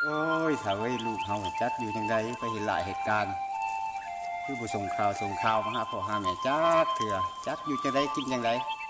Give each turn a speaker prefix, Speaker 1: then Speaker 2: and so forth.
Speaker 1: โอ้ยถ้าเว้ยลูกเฮาจัดอยู่จังไดไปเห็นหลายเหตุการณ์คือบ่ส่งข่าวมาหาพ่อหาแม่จักเถื่อจัดอยู่จังไดกินจังได